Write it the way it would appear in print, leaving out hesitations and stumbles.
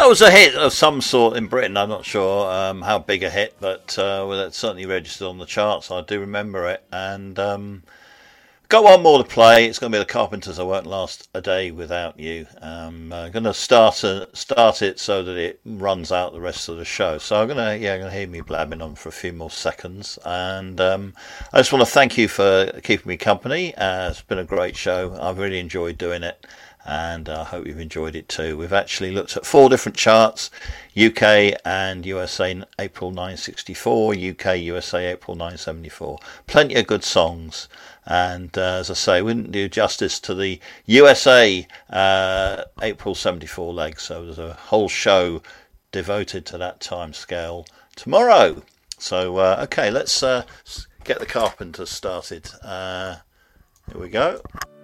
was a hit of some sort in Britain. I'm not sure how big a hit, but well, it certainly registered on the charts. I do remember it. And got one more to play. It's going to be the Carpenters. I Won't Last a Day Without You. I'm going to start it so that it runs out the rest of the show. So I'm going to hear me blabbing on for a few more seconds. And I just want to thank you for keeping me company. It's been a great show. I've really enjoyed doing it. And I hope you've enjoyed it too. We've actually looked at 4 different charts: UK and USA in April 1964, UK, USA, April 1974. Plenty of good songs. And as I say, we didn't do justice to the USA April 74 leg. So there's a whole show devoted to that time scale tomorrow. So, okay, let's get the Carpenters started. Here we go.